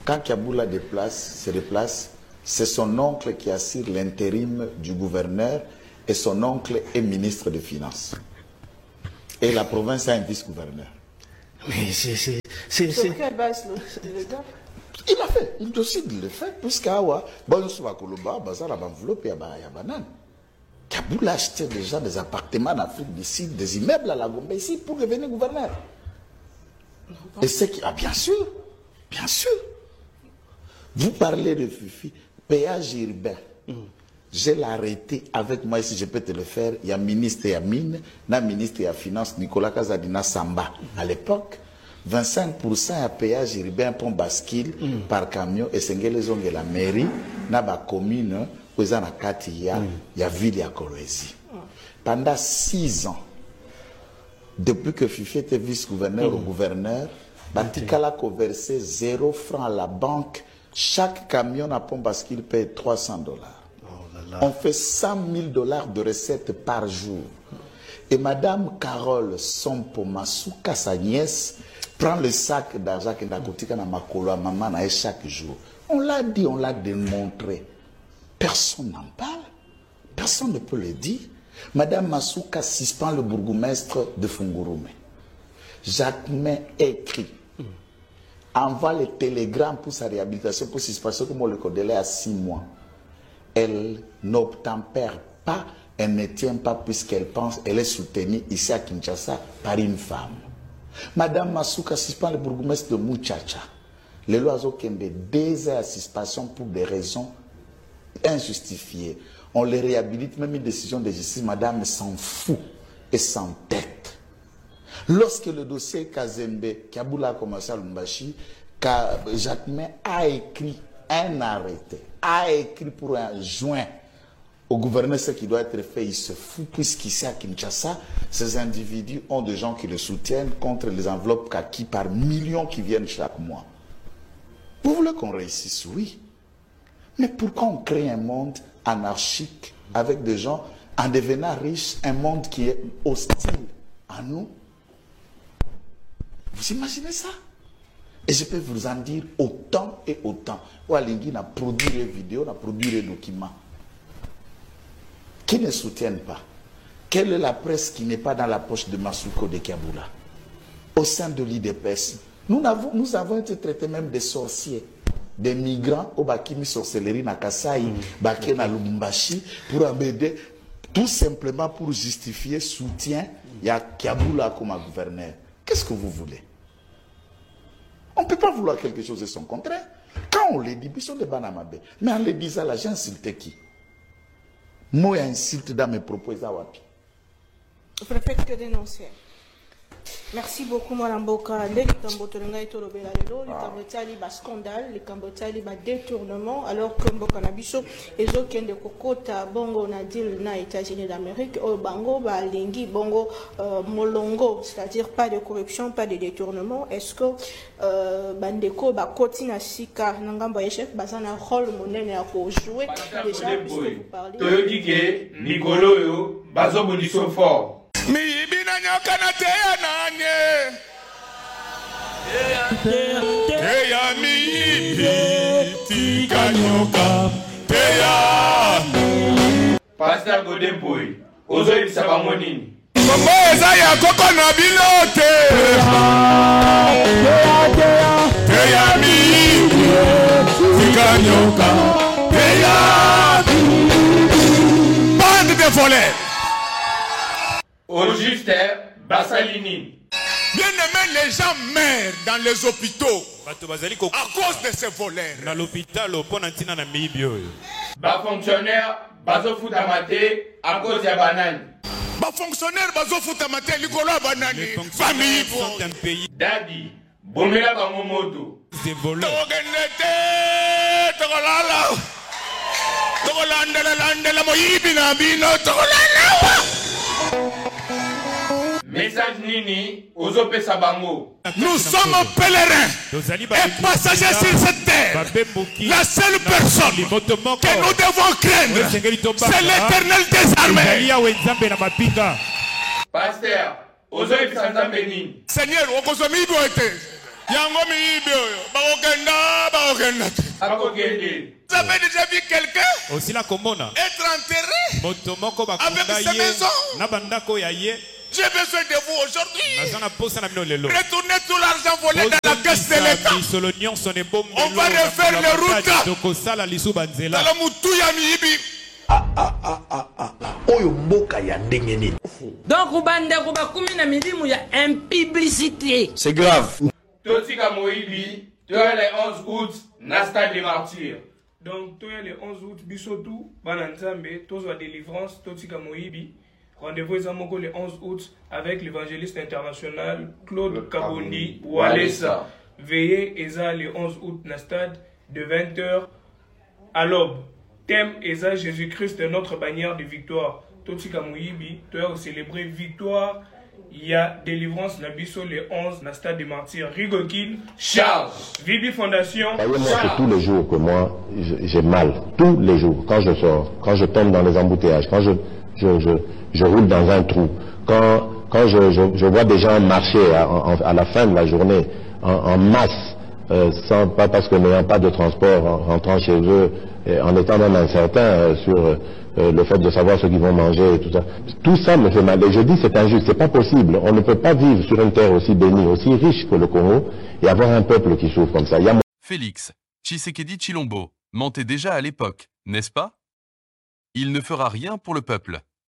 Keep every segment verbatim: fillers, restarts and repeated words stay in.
Quand Kiaboula déplace, se déplace, c'est son oncle qui assure l'intérim du gouverneur et son oncle est ministre des Finances. Et la province a un vice-gouverneur. Mais c'est... c'est, c'est Sur quelle base le gars? Il a fait, il décide de le faire, puisqu'Awa, bon, on va Koloba, Bazar, enveloppe, il y a banane. Kiaboula achetait déjà des appartements en Afrique du Sud, des immeubles à la Gombe ici pour devenir gouverneur. Et c'est qui. Ah, bien sûr, bien sûr. Vous parlez de Fifi, péage urbain. Mm. Je l'ai arrêté avec moi, si je peux te le faire. Il y a ministre et mine, il y a ministre et à finance, Nicolas Kazadina Samba. À l'époque, vingt-cinq pour cent à péage urbain pour bascule mm. par camion, et c'est que la mairie, na ba commune, où il y a il y a ville et Kolwezi. Pendant six ans, depuis que Fifi était vice-gouverneur mm. au gouverneur, Batikala a versé zéro franc à la banque. Chaque camion à pompe bascule paye trois cents dollars. Oh on fait cent mille dollars de recettes par jour. Et Madame Carole Sompo Masuka, sa nièce, prend le sac d'argent qu'elle a coûté à Makolo, à maman, chaque jour. On l'a dit, on l'a démontré. Personne n'en parle. Personne ne peut le dire. Madame Masuka suspend le bourgmestre de Fungurume. Jacquemin écrit. Envoie les télégrammes pour sa réhabilitation, pour suspension, comme on le connaît à six mois. Elle n'obtempère pas, elle ne tient pas puisqu'elle pense, elle est soutenue ici à Kinshasa par une femme. Madame Masuka suspend le bourgmestre de Muchacha. Les lois ont deux heures à suspension pour des raisons injustifiées. On les réhabilite, même une décision de justice, madame s'en fout et s'entête. Lorsque le dossier Kazembe, Kiaboula a commencé à Lumbashi, Jacquemin a écrit un arrêté, a écrit pour un joint au gouverneur ce qui doit être fait, il se fout, puisqu'ici à Kinshasa, ces individus ont des gens qui le soutiennent contre les enveloppes kaki par millions qui viennent chaque mois. Vous voulez qu'on réussisse? Oui. Mais pourquoi on crée un monde anarchique avec des gens, en devenant riches, un monde qui est hostile à nous? Vous imaginez ça? Et je peux vous en dire autant et autant. Oualingui a produit des vidéos, a produit des documents qui ne soutiennent pas. Quelle est la presse qui n'est pas dans la poche de Masuko de Kiaboula? Au sein de l'I D P S, nous avons, nous avons été traités même des sorciers, des migrants au Bakimi sorcellerie na Kasai, Baké na Lumbashi, pour embêter, tout simplement pour justifier soutien. Il y a Kiaboula comme gouverneur. Qu'est-ce que vous voulez? On ne peut pas vouloir quelque chose de son contraire. Quand on le dit, ils sont des banamabé. Mais en le disant là, j'ai insulté qui? Moi, insulte dans mes propos. Vous ne faites que dénoncer. Merci beaucoup, Mme Boka. Les Cambotolanga et Tolobela, les Cambotali, bas scandale, les Cambotali, bas détournement, alors que Mboka Nabiso, et aucun de Kokota, Bongo, Nadil, na États-Unis d'Amérique, au Bango, ba Lingi, Bongo, Molongo, c'est-à-dire pas de corruption, pas de détournement. Est-ce que Bandeko, ba Kotina Sika, Nangamba Echef, Bazana, rôle monnaie à jouer déjà, puisque vous parlez. Toyodike, Nicolo, Bazo Bonisso fort. Mi ibina nyoka na teya nanye Teya mi ibi tika nyoka Teya Pastor Godeboy Ozo ibisa bamonini Kombo eza ya koko na bilote Teya mi ibi tika nyoka Teya Bande de voleurs. Au juste, Bassalini. Bien aimé, les gens meurent dans les hôpitaux à cause de ces voleurs. Dans l'hôpital, Bas fonctionnaire, bazo foutamate à cause de banane. Bas fonctionnaire, bazo foutamate, Nicolas banane. Famille sont un pays. Daddy, bomela bangomoto. Des voleurs. Togenete, togolala. Togolandela landela moyibi na bino togolala. Message Nini, Ozope Sabango. Nous sommes pèlerins et passagers sur cette terre. La seule personne que nous devons craindre, c'est l'Éternel des armées. Pasteur, Ozope Sanzambeni. Seigneur, Okozomi doit être. Yango miyibi oyo. Bakokenda, bakokenda. Akokende. Vous avez déjà vu quelqu'un Aussi la commune. être enterré Motomoko avec sa maison? Nabandako yaye. J'ai besoin de vous aujourd'hui. Retournez Retournez tout l'argent volé dans la caisse de l'État. On va refaire les routes. Dans le moutou ya miyibi. Ah ah ah ah ah. Oyo mboka ya ndenge nini. Donc ubande kuba kumi na milimu ya impiblicité. C'est grave. Totika Moïbi, tu as le onze août, Nasta des martyrs. Donc, tu as le onze août, Bissotou, Bananzambe, Tozo délivrance, Totika Moïbi. Rendez-vous le onze août avec l'évangéliste international Claude Kabondi Walesa. Veillez Eza le onze août na stade de vingt heures à l'aube. Thème Eza Jésus-Christ est notre bannière de victoire. Totika Moïbi, tu as célébré victoire. Il y a délivrance na biso le onze na stade des martyrs. Rigokin, Charles. Vibi Fondation. Voyez-moi, c'est tous les jours que moi j'ai mal. Tous les jours. Quand je sors, quand je tombe dans les embouteillages, quand je, je, je, je roule dans un trou, quand, quand je, je, je vois des gens marcher à, à la fin de la journée en, en masse, euh, sans, pas parce que n'ayant pas de transport, en rentrant chez eux, en étant même incertain euh, sur euh, le fait de savoir ce qu'ils vont manger et tout ça. Tout ça me fait mal. Et je dis c'est injuste, c'est pas possible. On ne peut pas vivre sur une terre aussi bénie, aussi riche que le Congo et avoir un peuple qui souffre comme ça. Il y a... Félix Tshisekedi Tshilombo mentait déjà à l'époque, n'est-ce pas? Il ne fera rien pour le peuple.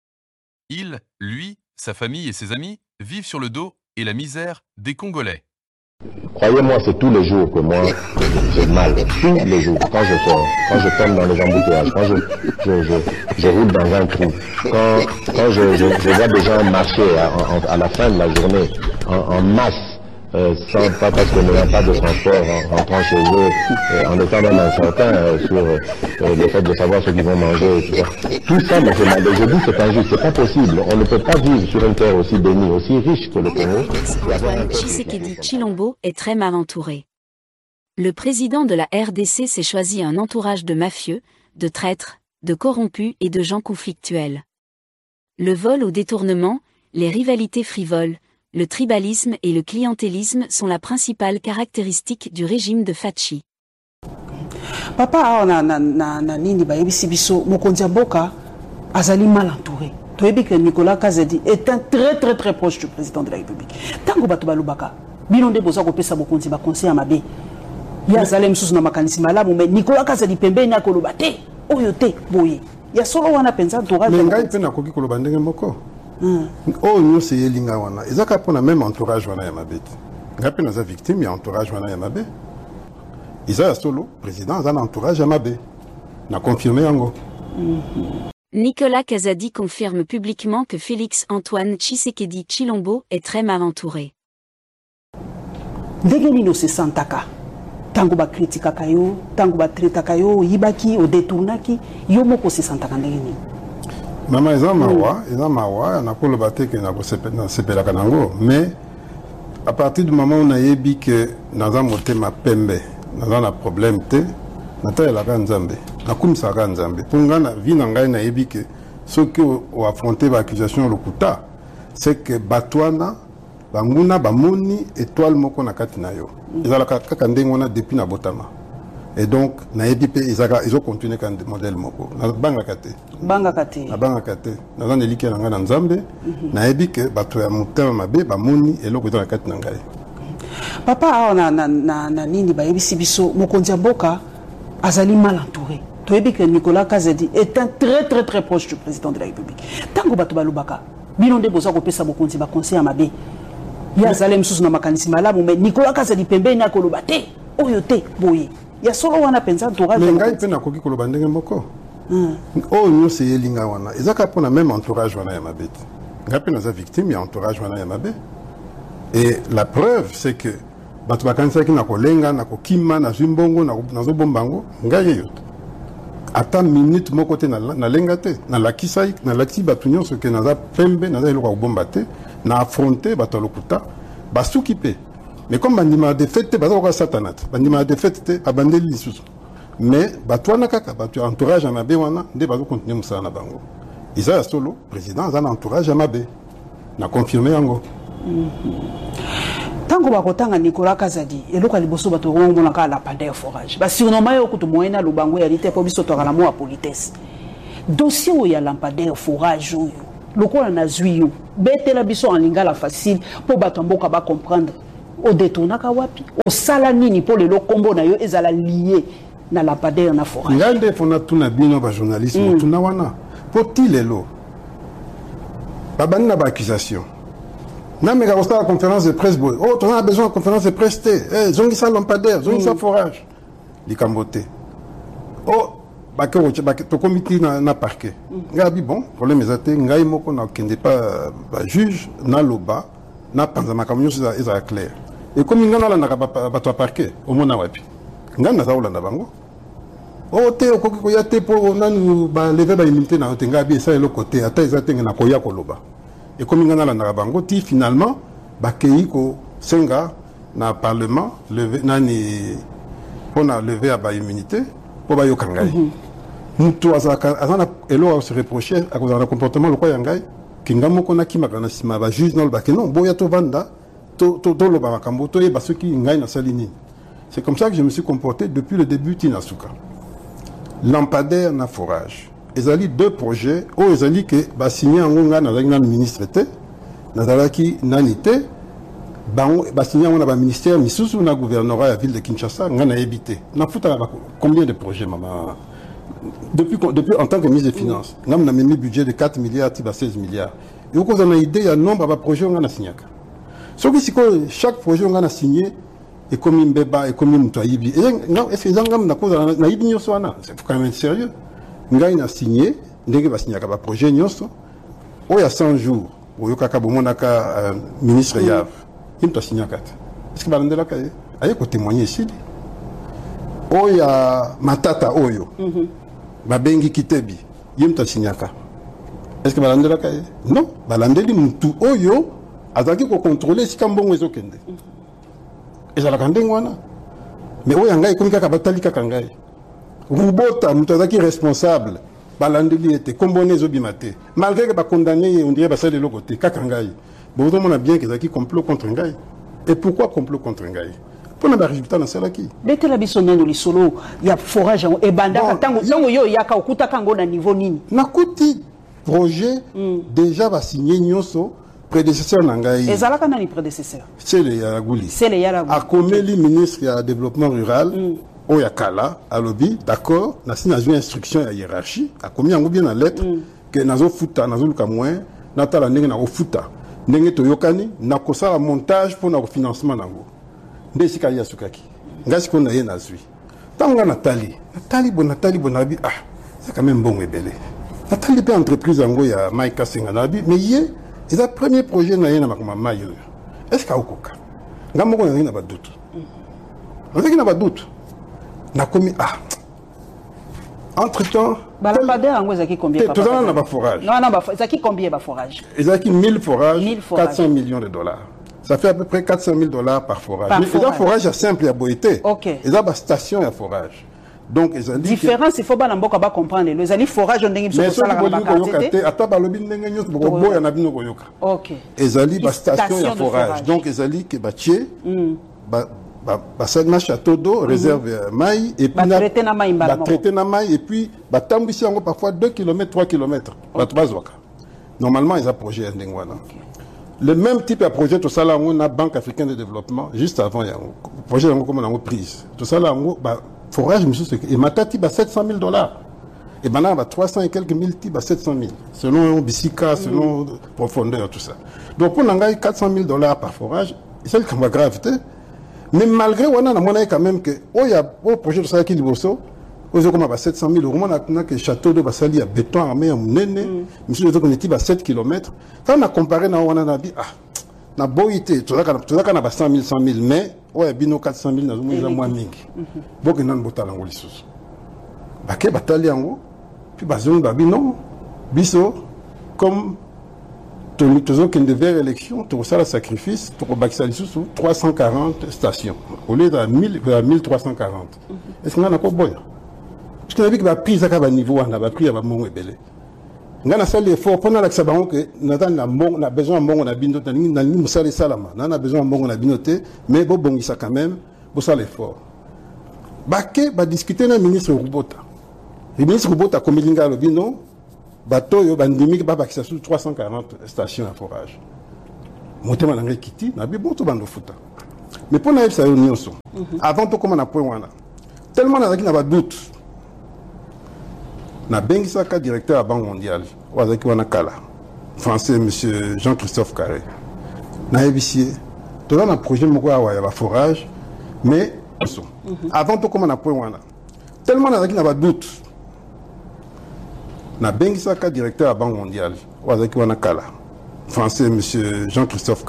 Il, lui, sa famille et ses amis vivent sur le dos et la misère des Congolais. Croyez-moi, c'est tous les jours que moi j'ai mal. Tous les jours, quand je sors, quand je tombe dans les embouteillages, quand je, je, je, je roule dans un trou, quand, quand je, je, je vois des gens marcher à, à, à la fin de la journée en, en masse, euh, sans, pas parce que n'ayant pas de transport, en rentrant chez eux, euh, en étant même incertain euh, sur euh, le fait de savoir ce qu'ils vont manger et tout ça. Tout ça me fait mal. Et je dis c'est injuste, c'est pas possible. On ne peut pas vivre sur une terre aussi bénie, aussi riche que le Congo. Antoine Tshisekedi Tshilombo est très mal entouré. Le président de la R D C s'est choisi un entourage de mafieux, de traîtres, de corrompus et de gens conflictuels. Le vol au détournement, les rivalités frivoles, le tribalisme et le clientélisme sont la principale caractéristique du régime de Fachi. Papa na na na na nini ba yebisi biso mokonzi mboka azali mal entouré. Toyebi que Nicolas Kazadi est un très très très proche du président de la République. Tango bato balubaka bino nde boza ko pesa mokonzi ba conseil ya mabe. Ya zalem susu na makanisi malamu mais Nicolas Kazadi pembeni akoloba te oyo te boye. Ya solo wana penza entourage. Mais ngai pe na koki koloba ndenge moko. Oh nous c'est yelinga wana. Ezaka pona même entourage wana ya mabe. Ngai pe na za victime ya entourage wana ya mabe. Isa solo président a un entourage à mabe. Na confirmé yango. Nicolas Kazadi confirme publiquement que Félix Antoine Tshisekedi Tshilombo est très mal entouré. Ndenge nino se santaka. Tango ba kritika kayo, tango ba treta kayo, yibaki o détournaki, yo moko se santaka ndenge nini. Mama eza mawa, eza mawa na ko lobate ke na ko sepela kanango, mais à partir du moment où on a yebi que dans un motema pembe, dans un problème te, nata la ganzambe, na kumsa ganzambe. Pour nga na vie na ngai na yebi que ceux qui ont affronté l'accusation lokuta, c'est que batwana banguna bamoni étoile moko na kati na yo. Ezala kaka ndenge wana depuis na botama. Et donc na yebi pe ezaka ils ont continué kan modèle moko. Na banga kate. Banga kate. Na banga kate. Na zan elike na nga na nzambe, na yebi que bato ya motema mabe bamoni eloko na kati na ngai. Papa na na na na nini ba yebisi biso mokonzi mboka azali mal entouré. Toyebi que Nicolas Kazadi est un très très très proche du président de la République. Tango bato balubaka bino nde boza ko pesa mokonzi ba conseil ya mabe. Ya zalem susu na makanisi malamu mais Nicolas Kazadi pembeni akoloba te oyo te boye. Ya solo wana penza entourage. Mais ngai pe na koki koloba ndenge moko. Oh nous c'est yelinga wana. Ezaka pona même entourage wana ya mabe. Ngai pe na za victime ya entourage wana ya mabe. Et la preuve c'est que bato bakanisa ki na kolenga na kokima na zimbongo na nazo bombango ngai yo. Ata minute moko te na na lenga te na lakisa na lati bato nyonso ke naza pembe naza eloko ko bomba te na affronter bato lokuta basuki pe. Mais comme bandima de fête baza ko satanat bandima de fête abandeli lisusu. Mais bato wana kaka bato entourage à mabe wana nde bazo continuer musala na bango. Isa solo président za na entourage à mabe. Na confirmer yango. tango bakotanga Nicolas Kazadi eloko liboso bato ngomona ka la pandeur forage ba surnommer yo kutu moyena lubango ya lite po biso to kala mo a politesse dossier o ya lampadaire forage oyo lokola na zwiyo betela biso en lingala facile po bato mboka ba comprendre o détournaka wapi o sala nini po le lokombo na yo ezala lié na lampadaire na forage ngande fona tuna bino ba journalisme tuna wana po tilelo babani na ba accusation na mega au la conférence de presse boy oh on a besoin de conférence de presse eh zongi sa lampadaire zongi sa forage li kambote oh bake roche bake to comité na na parquet ngabi bon problème ezate ngai moko na kende pas ba juge na loba na panza makamyo za eza clair et comme ngana la na ba to parquet au mona wapi ngana za ulanda bango oh te okoki ko ya te po nanu ba lever ba immunité na te ngabi ça le côté ata ezate na ko ya ko loba. Et comme il y a la bango, finalement, bakei ko senga na parlement levé nani on a levé à ba immunité pour ba yokangai. Nous tous azana elo se reprocher à cause d'un comportement le quoi yangai kingamo kona kimakana sima ba juge non ba non boya to vanda to to to lo ba makambo to e ba ceux qui ngai na salini. C'est comme ça que je me suis comporté depuis le début Tinasuka. Lampadaire na forage. Ils ont deux projets où ils ont dit que bah signé en Gonga dans un ministre était dans la qui n'anité bah bah signé on a un ministère mais sous un gouvernorat à la ville de Kinshasa on a habité n'a fouta combien de projets maman depuis depuis en tant que ministre des finances on a mis budget de quatre milliards à seize milliards et au cause on a idée il y a nombre de projets on a signé ce qui c'est chaque projet on a signé et comme une béba et comme une toyibi et non est-ce que ils ont na cause na ibi nyoso na c'est quand même sérieux ngai na signé ndenge ba signé ka ba projet nyonso o ya cent jours oyo kaka bomonaka ministre Yav il t'a signé kat est-ce que ba ndela ka aye ko témoigner ici o ya matata oyo ba bengi kitebi il t'a signé ka est-ce que ba ndela ka non ba landeli mutu oyo azaki ko contrôler si kambongo ezokende ezala kandengwana mais oyo ngai komika ka batali kaka ngai Rubota, Moutazaki responsable, Balandeli était comboné Zobimate. Malgré que ba condamné, on dirait que ça de l'autre côté, Kakangaï. Bon, on a bien qu'ils ont complot contre Ngaï. Et pourquoi complot contre Ngaï? Pour le résultat dans celle qui. Dès que la bisonne dans le solo, il y a forage et banda, tant que yo y a Kaukuta Kango na niveau nini. Nakuti projet déjà va signer Nyoso. Prédécesseur Nangaï. Et Zalaka n'a ni prédécesseur. C'est le Yaragouli. C'est le Yaragouli. A Komeli, ministre du développement rural. Oyakala, à lobby, d'accord, n'a signé une instruction à hiérarchie, a commis en bien la lettre, que nazo futa, nazo luka moins, natala nenge na futa, nenge to yokani, na kosa montage pour na financement nango. Ndesi ka ya sukaki. Ngasi ko na ye na zui. Tanga Nathalie, Nathalie bon Nathalie bonabi, ah, c'est quand même bon et belé. Nathalie pe entreprise ngo ya Maïka Senganabi, mais yé, c'est le premier projet na ye na makoma mayo. Est-ce ka okoka? Ngamoko na na ba doute. On sait n'a pas doute. Na commis ah entre temps balabadère en zaki combien tout ça n'a pas forage non non ba zaki combien ba forage zaki mille forages quatre cents millions de dollars ça fait à peu près quatre cent mille dollars par forage par mais forage. forage est simple à boité OK ils ont ba station à forage donc ils ont dit différence il faut ba namboka ba comprendre les ali forage ndenge biso sala ka ba quantité ata ba lobi ndenge nyos boko boya na bino koyoka OK ils ont ba station à forage donc ils ont dit que ba tié ba ça na château d'eau réserve maï et puis traité na maï ba traité na maï et puis ba tambisi yango parfois deux kilomètres trois kilomètres ba bazwaka normalement ils a projet ndengwana le même type de projet tout ça là on a Banque africaine de développement juste avant yango projet yango comme on a prise tout ça là on ba forage monsieur et matati ba sept cent mille dollars et maintenant ba trois cents et quelques mille ti ba sept cent mille selon Bissika selon profondeur tout ça donc pour nangai quatre cent mille dollars par forage c'est comme gravité. Mais malgré on a monnaie quand même que oh y a au projet de ça qui liboso aux comme à sept cent mille euros on a que château de Basali à béton armé à Munene monsieur les autres on à sept kilomètres quand on a comparé na on a dit ah na boité tout ça tout ça na cent mille cent mille mais ouais bino quatre cent mille na moins moins mingi donc nan botala ngoli sous baké batali yango puis bazon babino biso comme tous ceux qui devaient élection, tout ça le sacrifice, pour Baxali sous trois cent quarante stations au lieu de mille trois cent quarante. Est-ce qu'on a pas bon? Parce qu'on a vu que la prise à niveau, on a pris à mon belé. ngana sali effort pendant la sabango que natan na mbongo na besoin mbongo na bino tani na ni musali salama na na besoin mbongo na bino te mais bo bongisa quand même bo sala effort baké ba discuter na ministre Rubota le ministre Rubota komelinga lo bino bato yo bandimi ba bakisa sur trois cent quarante stations à forage motema na ngekiti na bi boto bando futa mais pour na ça nyonso avant to comment na point wana tellement na zaki na ba doute na bengisaka directeur à Banque mondiale wazaki wana kala français monsieur Jean-Christophe Carré na ebisie to na projet moko ya ba forage mais avant to comment na point wana tellement na zaki na ba doute na bengisaka directeur à Banque mondiale wazaki wana kala français monsieur Jean-Christophe